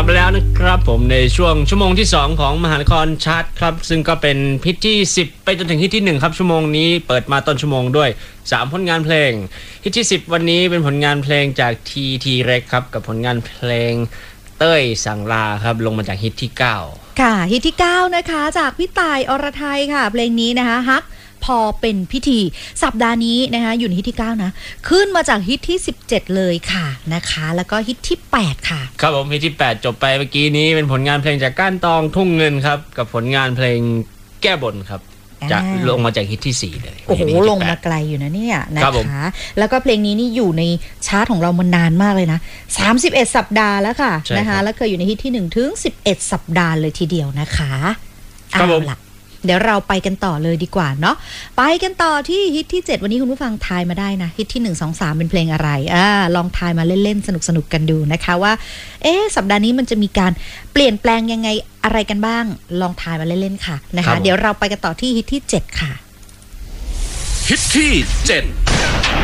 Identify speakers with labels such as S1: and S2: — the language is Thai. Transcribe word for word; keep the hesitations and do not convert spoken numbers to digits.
S1: ลับมาแล้วนะครับผมในช่วงชั่วโมงที่สองของมหานครชาร์ตครับซึ่งก็เป็นฮิตที่สิบไปจนถึงฮิตที่หนึ่งครับชั่วโมงนี้เปิดมาต้นชั่วโมงด้วยสามผลงานเพลงฮิตที่สิบวันนี้เป็นผลงานเพลงจาก ที ที Rex ครับกับผลงานเพลงเต้ยสั่งลาครับลงมาจากฮิตที่เก้า
S2: ค่ะฮิตที่เก้านะคะจากพี่ต่ายอรไทยค่ะเพลงนี้นะคะฮักพอเป็นพิธีสัปดาห์นี้นะคะอยู่ในฮิตที่เก้านะขึ้นมาจากฮิตที่สิบเจ็ดเลยค่ะนะคะแล้วก็ฮิตที่แปดค่ะ
S1: ครับผมฮิตที่แปดจบไปเมื่อกี้นี้เป็นผลงานเพลงจากก้านตองทุ่งเงินครับกับผลงานเพลงแก้บนครับจะลงมาจากฮิตที่สี่เลย
S2: โอ้โหลงมาไกลอยู่นะเนี่ยนะคะแล้วก็เพลงนี้นี่อยู่ในชาร์ตของเรามานานมากเลยนะสามสิบเอ็ดสัปดาห์แล้วค่ะนะคะแล้วเคยอยู่ในฮิตที่หนึ่งถึงสิบเอ็ดสัปดาห์เลยทีเดียวนะคะ
S1: ครับผม
S2: เดี๋ยวเราไปกันต่อเลยดีกว่าเนาะไปกันต่อที่ฮิตที่เจ็ดวันนี้คุณผู้ฟังทายมาได้นะฮิตที่หนึ่ง สอง สามเป็นเพลงอะไรอ่าลองทายมาเล่นๆสนุกๆกันดูนะคะว่าเอ๊ะสัปดาห์นี้มันจะมีการเปลี่ยนแปลงยังไงอะไรกันบ้างลองทายมาเล่นๆค่ะนะคะเดี๋ยวเราไปกันต่อที่ฮิตที่เจ็ดค่ะ
S3: ฮิตที่เจ็ด